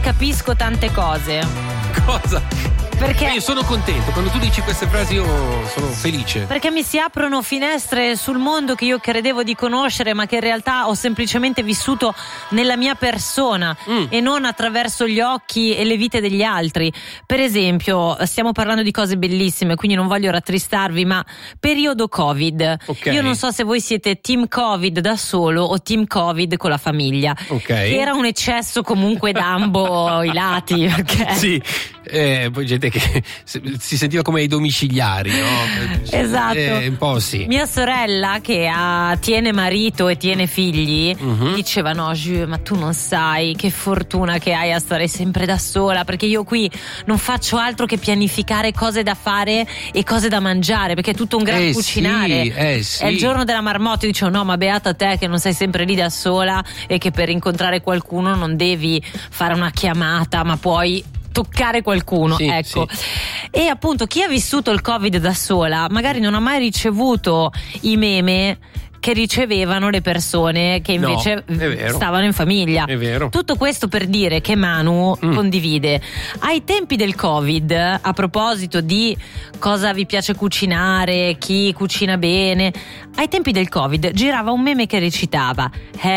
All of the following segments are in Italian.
capisco tante cose. Cosa? Perché io sono contento, quando tu dici queste frasi io sono felice. Perché mi si aprono finestre sul mondo che io credevo di conoscere, ma che in realtà ho semplicemente vissuto nella mia persona e non attraverso gli occhi e le vite degli altri. Per esempio, stiamo parlando di cose bellissime, quindi non voglio rattristarvi, ma periodo Covid. Okay. Io non so se voi siete team Covid da solo o team Covid con la famiglia. Okay. Che era un eccesso comunque da ambo i lati. Perché... Sì. Poi gente che si sentiva come ai domiciliari, no? Esatto. Un po' sì. Mia sorella che tiene marito e tiene figli diceva: no Giù, ma tu non sai che fortuna che hai a stare sempre da sola, perché io qui non faccio altro che pianificare cose da fare e cose da mangiare, perché è tutto un gran cucinare. Sì. È il giorno della marmotta. Io dicevo: no, ma beata te che non sei sempre lì da sola e che per incontrare qualcuno non devi fare una chiamata, ma puoi toccare qualcuno, sì, ecco. Sì. E appunto chi ha vissuto il Covid da sola magari non ha mai ricevuto i meme che ricevevano le persone che invece stavano in famiglia. È vero. Tutto questo per dire che Manu condivide. Ai tempi del Covid, a proposito di cosa vi piace cucinare, chi cucina bene, ai tempi del Covid girava un meme che recitava: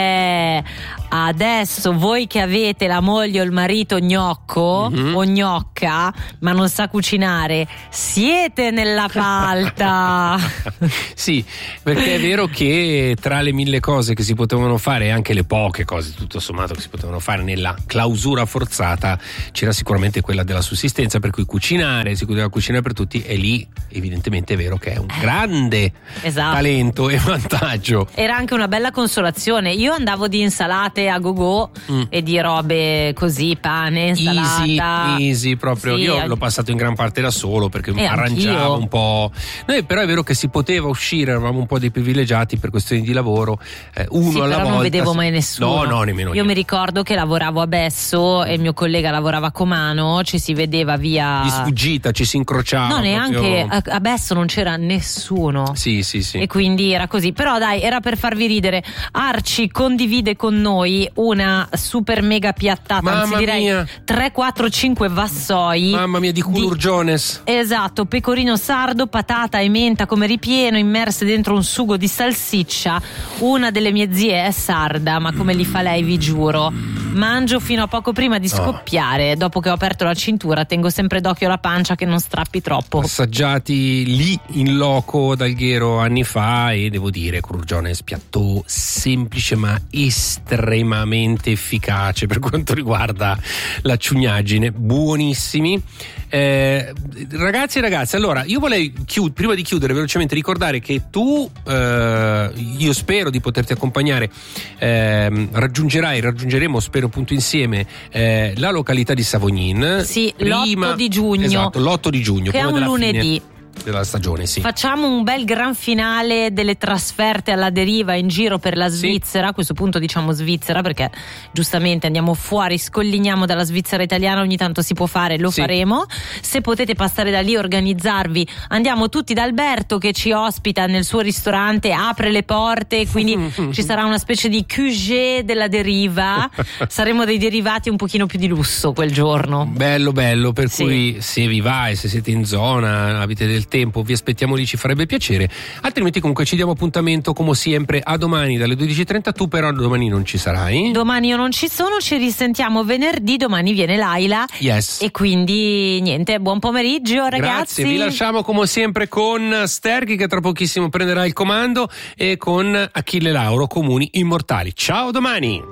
adesso voi che avete la moglie o il marito gnocco o gnocca ma non sa cucinare, siete nella falta. Sì, perché è vero che tra le mille cose che si potevano fare e anche le poche cose tutto sommato che si potevano fare nella clausura forzata c'era sicuramente quella della sussistenza, per cui cucinare, si poteva cucinare per tutti, e lì evidentemente è vero che è un grande talento e vantaggio. Era anche una bella consolazione. Io andavo di insalate a go-go e di robe così, pane, insalata easy proprio. Sì, io l'ho passato in gran parte da solo perché arrangiavo un po'. Noi però è vero che si poteva uscire, eravamo un po' dei privilegiati per questioni di lavoro, uno alla volta. Però non vedevo mai nessuno. No, nemmeno io. Mi ricordo che lavoravo a Besso e il mio collega lavorava a Comano, ci si vedeva via di sfuggita, ci si incrociava. No, neanche a Besso non c'era nessuno. Sì. E quindi era così. Però dai, era per farvi ridere. Arci condivide con noi una super mega piattata, anzi direi 3, 4, 5 vassoi. Mamma mia, di culurgiones. Esatto, pecorino sardo, patata e menta come ripieno immerse dentro un sugo di salsiccia. Una delle mie zie è sarda, ma come li fa lei vi giuro, mangio fino a poco prima di scoppiare. Dopo che ho aperto la cintura tengo sempre d'occhio la pancia che non strappi troppo. Assaggiati lì in loco dal Ghero anni fa e devo dire culurgiones, piatto semplice ma estremamente efficace per quanto riguarda la ciugnaggine, buonissimi. Ragazzi e ragazze, allora io vorrei prima di chiudere velocemente ricordare che tu io spero di poterti accompagnare, raggiungeremo spero appunto insieme la località di Savognin, l'8 di giugno, esatto, l'8 di giugno che è un lunedì della stagione, sì. Facciamo un bel gran finale delle trasferte alla deriva in giro per la Svizzera. A questo punto diciamo Svizzera perché giustamente andiamo fuori, scolligniamo dalla Svizzera italiana, ogni tanto si può fare, lo faremo. Se potete passare da lì, organizzarvi, andiamo tutti da Alberto che ci ospita nel suo ristorante, apre le porte, quindi ci sarà una specie di QG della deriva. Saremo dei derivati un pochino più di lusso quel giorno. Bello, per cui se vi va e se siete in zona, avete del tempo, vi aspettiamo lì, ci farebbe piacere. Altrimenti comunque ci diamo appuntamento come sempre a domani dalle 12.30. Tu però domani non ci sarai? Domani io non ci sono, ci risentiamo venerdì, domani viene Laila. Yes. E quindi niente, buon pomeriggio ragazzi. Grazie, vi lasciamo come sempre con Sterchi che tra pochissimo prenderà il comando e con Achille Lauro, Comuni Immortali. Ciao, domani.